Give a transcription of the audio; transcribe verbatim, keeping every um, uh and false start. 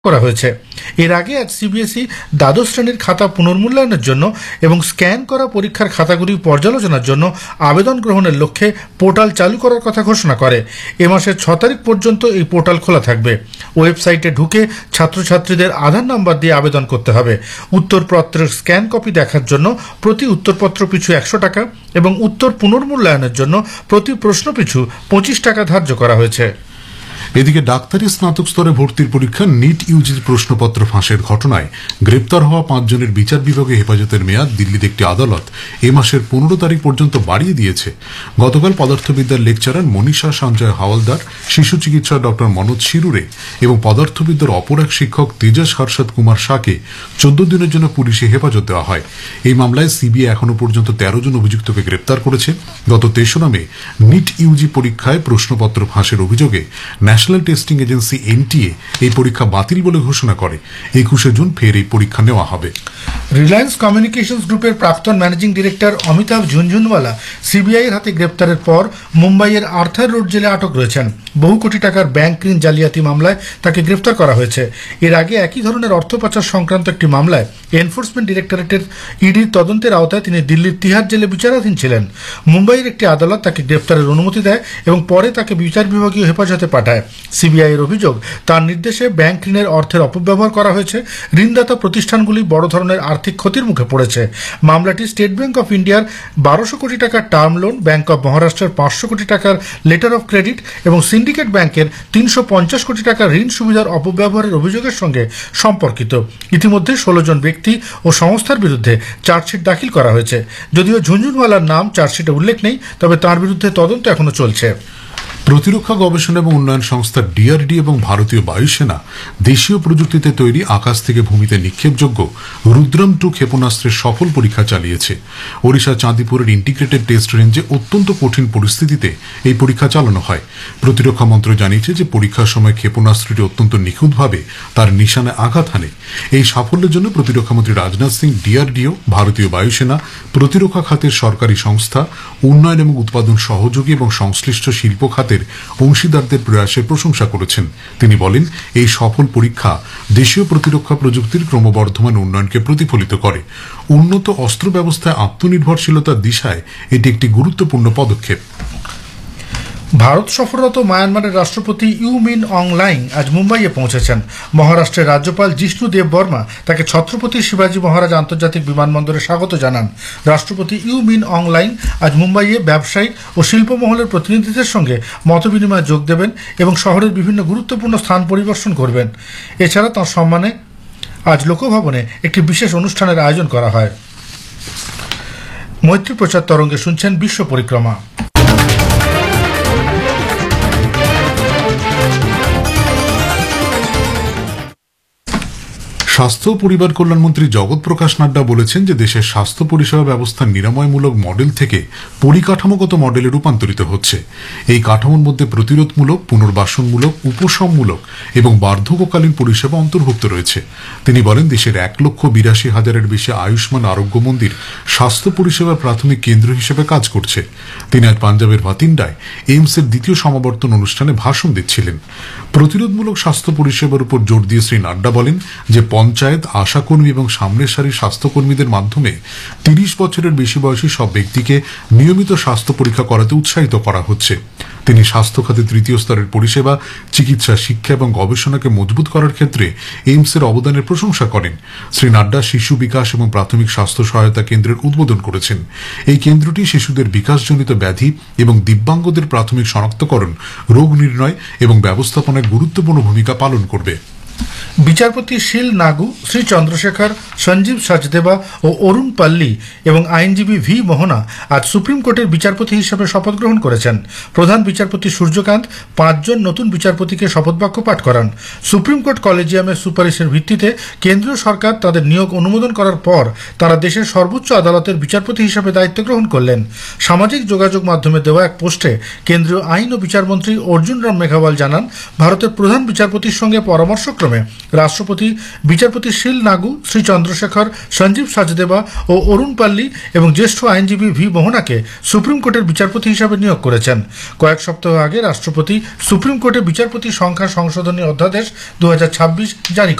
করা হয়েছে। এর আগে আজ সিবিএসই দ্বাদশ শ্রেণীর খাতা পুনর্মূল্যায়নের জন্য এবং স্ক্যান করা পরীক্ষার খাতাগুলি পর্যালোচনার জন্য আবেদন গ্রহণের লক্ষ্যে পোর্টাল চালু করার কথা ঘোষণা করে। এ মাসের ছ তারিখ পর্যন্ত এই পোর্টাল খোলা থাকবে। ওয়েবসাইটে ঢুকে ছাত্রছাত্রীদের আধার নাম্বার দিয়ে আবেদন করতে হবে। উত্তরপত্রের স্ক্যান কপি দেখার জন্য প্রতি উত্তরপত্র পিছু একশো টাকা এবং উত্তর পুনর্মূল্যায়নের জন্য প্রতি প্রশ্ন পিছু পঁচিশ টাকা ধার্য করা হয়েছে। এদিকে ডাক্তারি স্নাতক স্তরে ভর্তির পরীক্ষা নিট ইউজির প্রশ্নপত্র ফাঁসের ঘটনায় গ্রেপ্তার হওয়া পাঁচজনের বিচার বিভাগে হেফাজতের মেয়াদ দিল্লির একটি আদালত এ মাসের পনেরো তারিখ পর্যন্ত বাড়িয়ে দিয়েছে। গতকাল পদার্থবিদ্যার লেকচারার মনীষা সঞ্জয় হাওলদার, শিশু চিকিৎসক ডক্টর মনোজ শিরুরে এবং পদার্থবিদ্যার অপর এক শিক্ষক তেজস হর্ষদ কুমার শাহকে চোদ্দ দিনের জন্য পুলিশে হেফাজত দেওয়া হয়। এই মামলায় সিবিআই এখনো পর্যন্ত তেরো জন অভিযুক্তকে গ্রেপ্তার করেছে। গত তেসরা মে নিট ইউজি পরীক্ষায় প্রশ্নপত্র ফাঁসের অভিযোগে ন্যাশনাল টেস্টিং এজেন্সি এনটিএ এই পরীক্ষা বাতিল বলে ঘোষণা করে। একুশে জুন ফের এই পরীক্ষা নেওয়া হবে। রিলায়েন্স কমিউনিকেশনস গ্রুপের প্রাক্তন ম্যানেজিং ডিরেক্টর অমিতাভ ঝুনঝুনওয়ালা সিবিআইয়ের হাতে গ্রেপ্তারের পর মুম্বাইয়ের আর্থার রোড জেলে আটক রয়েছেন। বহু কোটি টাকার ব্যাংক ঋণ জালিয়াতি মামলায় তাকে গ্রেপ্তার করা হয়েছে। এর আগে একই ধরনের অর্থ পাচার সংক্রান্ত একটি মামলায় এনফোর্সমেন্ট ডিরেক্টরেটের ইডির তদন্তের আওতায় তিনি দিল্লির তিহার জেলে বিচারাধীন ছিলেন। মুম্বাইয়ের একটি আদালত তাকে গ্রেপ্তারের অনুমতি দেয় এবং পরে তাকে বিচার বিভাগীয় হেফাজতে পাঠায়। সিবিআইয়ের অভিযোগ, তার নির্দেশে ব্যাংক ঋণের অর্থের অপব্যবহার করা হয়েছে। ঋণদাতা প্রতিষ্ঠানগুলি বড় ধরনের আর্থিক ক্ষতির মুখে পড়েছে। মামলাটি স্টেট ব্যাংক অফ ইন্ডিয়ার বারোশো কোটি টাকার টার্ম লোন, ব্যাংক অফ মহারাষ্ট্রের পাঁচশো কোটি টাকার লেটার অফ ক্রেডিট এবং সিন্ডিকেট ব্যাংকের তিনশো পঞ্চাশ কোটি টাকার ঋণ সুবিধার অপব্যবহারের অভিযোগের সঙ্গে সম্পর্কিত। ইতিমধ্যে ষোলো জন ব্যক্তি ও সংস্থার বিরুদ্ধে চার্জশিট দাখিল করা হয়েছে। যদিও ঝুনঝুনওয়ালার নাম চার্জশিটে উল্লেখ নেই, তবে তার বিরুদ্ধে তদন্ত এখনো চলছে। প্রতিরক্ষা গবেষণা এবং উন্নয়ন সংস্থা ডিআরডি এবং ভারতীয় বায়ুসেনা দেশীয় প্রযুক্তিতে তৈরি আকাশ থেকে ভূমিতে নিক্ষেপযোগ্য রুদ্রম টু ক্ষেপণাস্ত্রের সফল পরীক্ষা চালিয়েছে। ওড়িশা চাঁদিপুরের ইন্টিগ্রেটেড টেস্ট রেঞ্জে অত্যন্ত কঠিন পরিস্থিতিতে এই পরীক্ষা চালানো হয়। প্রতিরক্ষা মন্ত্রক জানিয়েছে যে পরীক্ষার সময় ক্ষেপণাস্ত্রটি অত্যন্ত নিখুঁতভাবে তার নিশানায় আঘাত হানে। এই সাফল্যের জন্য প্রতিরক্ষামন্ত্রী রাজনাথ সিং ডিআরডিও, ভারতীয় বায়ুসেনা, প্রতিরক্ষা খাতের সরকারি সংস্থা, উন্নয়ন এবং উৎপাদন সহযোগী এবং সংশ্লিষ্ট শিল্প খাতের অংশীদারদের প্রয়াসের প্রশংসা করেছেন। তিনি বলেন, এই সফল পরীক্ষা দেশীয় প্রতিরক্ষা প্রযুক্তির ক্রমবর্ধমান উন্নয়নকে প্রতিফলিত করে। উন্নত অস্ত্র ব্যবস্থায় আত্মনির্ভরশীলতার দিশায় এটি একটি গুরুত্বপূর্ণ পদক্ষেপ। ভারত সফররত মায়ানমারের রাষ্ট্রপতি ইউ মিন অং লাইং আজ মুম্বাইয়ে পৌঁছেছেন। মহারাষ্ট্রের রাজ্যপাল জিষ্ণু দেব বর্মা তাকে ছত্রপতি শিবাজী মহারাজ আন্তর্জাতিক বিমানবন্দরে স্বাগত জানান। রাষ্ট্রপতি ইউ মিন অং লাইং আজ মুম্বাইয়ে ব্যবসায়িক ও শিল্পমহলের প্রতিনিধিদের সঙ্গে মতবিনিময়ে যোগ দেবেন এবং শহরের বিভিন্ন গুরুত্বপূর্ণ স্থান পরিদর্শন করবেন। এছাড়া তাঁর সম্মানে আজ লোকভবনে একটি বিশেষ অনুষ্ঠানের আয়োজন করা হয়। মৈত্রী প্রচার তরঙ্গে শুনছেন বিশ্ব পরিক্রমা। স্বাস্থ্য ও পরিবার কল্যাণমন্ত্রী জগৎ প্রকাশ নাড্ডা বলেছেন যে দেশের স্বাস্থ্য পরিষেবা ব্যবস্থা নিরাময়মূলক মডেল থেকে পরিকাঠামোগত মডেলে রূপান্তরিত হচ্ছে। এই কাঠামোর মধ্যে প্রতিরোধমূলক, পুনর্বাসনমূলক, উপশমমূলক এবং বার্ধক্যকালীন পরিষেবা অন্তর্ভুক্ত রয়েছে। তিনি বলেন, দেশের এক লক্ষ বিরাশি হাজারের বেশি আয়ুষ্মান আরোগ্য মন্দির স্বাস্থ্য পরিষেবার প্রাথমিক কেন্দ্র হিসেবে কাজ করছে। তিনি আজ পাঞ্জাবের ভাতিন্ডায় এইমসের দ্বিতীয় সমাবর্তন অনুষ্ঠানে ভাষণ দিচ্ছিলেন। প্রতিরোধমূলক স্বাস্থ্য পরিষেবার উপর জোর দিয়ে শ্রী নাড্ডা বলেন যে পঞ্চায়েত, আশাকর্মী এবং সামনের সারির স্বাস্থ্যকর্মীদের মাধ্যমে তিরিশ বছরের বেশি বয়সী সব ব্যক্তিকে নিয়মিত স্বাস্থ্য পরীক্ষা করাতে উৎসাহিত করা হচ্ছে। তিনি স্বাস্থ্য খাতে তৃতীয় স্তরের পরিষেবা, চিকিৎসা, শিক্ষা এবং গবেষণাকে মজবুত করার ক্ষেত্রে এইমসের অবদানের প্রশংসা করেন। শ্রী নাড্ডা শিশু বিকাশ এবং প্রাথমিক স্বাস্থ্য সহায়তা কেন্দ্রের উদ্বোধন করেছেন। এই কেন্দ্রটি শিশুদের বিকাশজনিত ব্যাধি এবং দিব্যাঙ্গদের প্রাথমিক শনাক্তকরণ, রোগ নির্ণয় এবং ব্যবস্থাপনায় গুরুত্বপূর্ণ ভূমিকা পালন করবে। বিচারপতি শিল নাগু, শ্রী চন্দ্রশেখর, সঞ্জীব সচদেবা ও অরুণ পাল্লি এবং আইনজীবী ভি মোহনা আজ সুপ্রিম কোর্টের বিচারপতি হিসেবে শপথ গ্রহণ করেছেন। প্রধান বিচারপতি সূর্যকান্ত পাঁচজন নতুন বিচারপতিকে শপথবাক্য পাঠ করান। সুপ্রিম কোর্ট কলেজিয়ামের সুপারিশের ভিত্তিতে কেন্দ্রীয় সরকার তাদের নিয়োগ অনুমোদন করার পর তারা দেশের সর্বোচ্চ আদালতের বিচারপতি হিসেবে দায়িত্ব গ্রহণ করলেন। সামাজিক যোগাযোগ মাধ্যমে দেওয়া এক পোস্টে কেন্দ্রীয় আইন ও বিচারমন্ত্রী অর্জুন রাম মেঘওয়াল জানান, ভারতের প্রধান বিচারপতির সঙ্গে পরামর্শক্রমে রাষ্ট্রপতি বিচারপতি শিল নাগু, শ্রী চন্দ্র চন্দ্রশেখর, সঞ্জীব সাজদেবা ও অরুণ পাল্লি এবং জ্যেষ্ঠ আইনজীবী ভি মোহনাকে সুপ্রিম কোর্টের বিচারপতি হিসাবে নিয়োগ করেছেন। কয়েক সপ্তাহ আগে রাষ্ট্রপতি সুপ্রিম কোর্টে বিচারপতি সংখ্যা সংশোধনী অধ্যাদেশ দু হাজার ছাব্বিশ জারি